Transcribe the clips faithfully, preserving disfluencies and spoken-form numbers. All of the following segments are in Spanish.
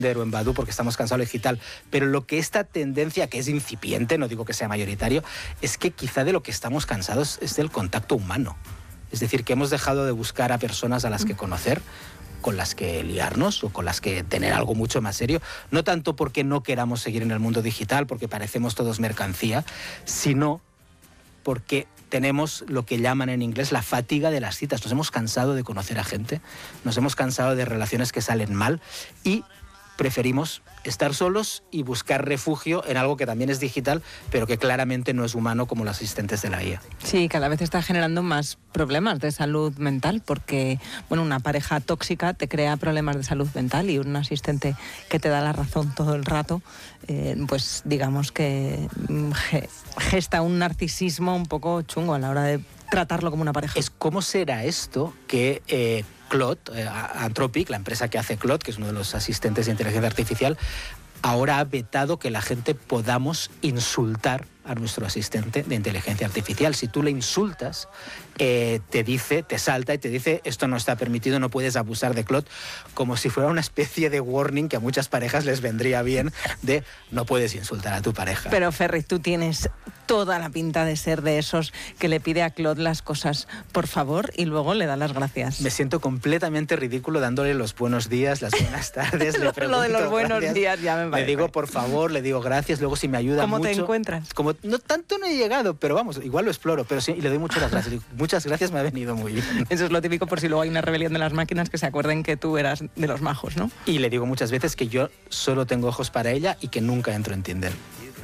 o en Badoo porque estamos cansados de lo digital, pero lo que esta tendencia, que es incipiente, no digo que sea mayoritario, es que quizá de lo que estamos cansados es del contacto humano. Es decir, que hemos dejado de buscar a personas a las que conocer, con las que liarnos o con las que tener algo mucho más serio, no tanto porque no queramos seguir en el mundo digital, porque parecemos todos mercancía, sino porque tenemos lo que llaman en inglés la fatiga de las citas. Nos hemos cansado de conocer a gente, nos hemos cansado de relaciones que salen mal y preferimos estar solos y buscar refugio en algo que también es digital, pero que claramente no es humano, como los asistentes de la I A. Sí, cada vez está generando más problemas de salud mental, porque bueno, una pareja tóxica te crea problemas de salud mental y un asistente que te da la razón todo el rato, eh, pues digamos que gesta un narcisismo un poco chungo a la hora de tratarlo como una pareja. Es cómo será esto que eh, Claude, eh, Anthropic, la empresa que hace Claude, que es uno de los asistentes de inteligencia artificial, ahora ha vetado que la gente podamos insultar a nuestro asistente de inteligencia artificial. Si tú le insultas, eh, te dice, te salta y te dice esto no está permitido, no puedes abusar de Claude, como si fuera una especie de warning que a muchas parejas les vendría bien de no puedes insultar a tu pareja. Pero Ferri, tú tienes toda la pinta de ser de esos que le pide a Claude las cosas por favor y luego le da las gracias. Me siento completamente ridículo dándole los buenos días, las buenas tardes, le pregunto Lo de los buenos gracias, días ya me parece. Le digo por favor, le digo gracias, luego si me ayuda ¿Cómo mucho. te encuentras? Como no tanto no he llegado, pero vamos, igual lo exploro, pero sí, y le doy muchas gracias. Digo, muchas gracias, me ha venido muy bien. Eso es lo típico por si luego hay una rebelión de las máquinas que se acuerden que tú eras de los majos, ¿no? Y le digo muchas veces que yo solo tengo ojos para ella y que nunca entro en Tinder.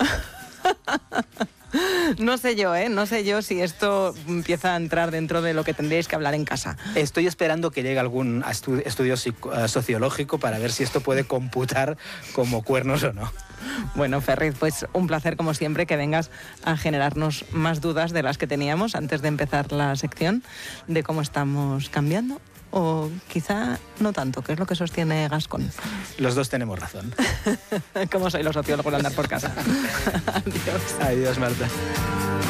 No sé yo, ¿eh? No sé yo si esto empieza a entrar dentro de lo que tendríais que hablar en casa. Estoy esperando que llegue algún estu- estudio psico- sociológico para ver si esto puede computar como cuernos o no. Bueno, Ferri, pues un placer como siempre que vengas a generarnos más dudas de las que teníamos antes de empezar la sección, de cómo estamos cambiando. O quizá no tanto, que es lo que sostiene Gascón. Los dos tenemos razón. Como soy los sociólogos de andar por casa. Adiós. Adiós, Marta.